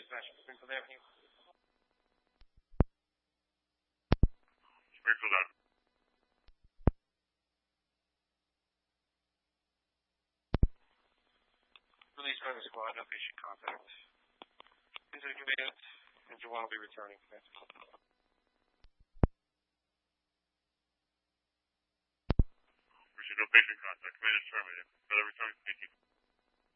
dispatch, Springfield Avenue. Springfield Avenue. Release by the squad, no patient contact. These are commands, and Jawan will be returning. Thanks. Receive no patient contact. Command is terminated. Further return, thank you.